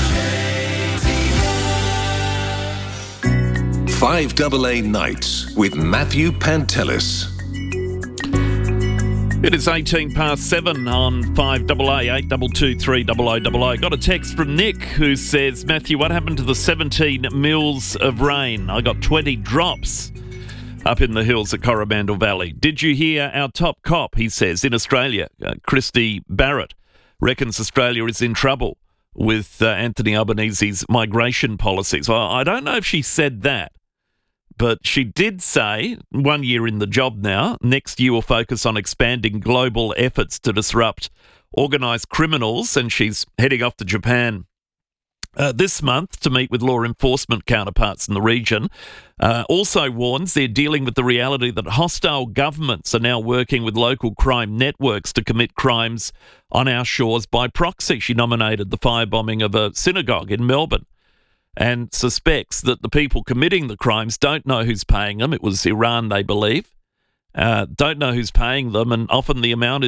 5AA Nights with Matthew Pantelis.
It is 18 past 7 on 5AA 822 30000. Got a text from Nick who says, Matthew, what happened to the 17 mils of rain? I got 20 drops up in the hills at Coromandel Valley. Did you hear our top cop, he says, in Australia, Christy Barrett, reckons Australia is in trouble with Anthony Albanese's migration policies. Well, I don't know if she said that, but she did say, 1 year in the job now, next year will focus on expanding global efforts to disrupt organised criminals, and she's heading off to Japan this month to meet with law enforcement counterparts in the region. Also warns they're dealing with the reality that hostile governments are now working with local crime networks to commit crimes on our shores by proxy. She nominated the firebombing of a synagogue in Melbourne and suspects that the people committing the crimes don't know who's paying them. It was Iran, they believe. Don't know who's paying them, and often the amount